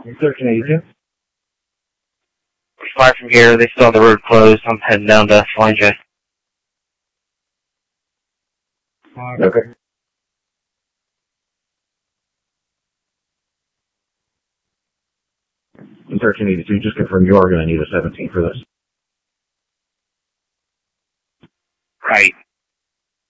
1382. Fly from here. They still have the road closed. I'm heading down to Flying J. Okay. 1382, just confirm you are going to need a 17 for this. Right.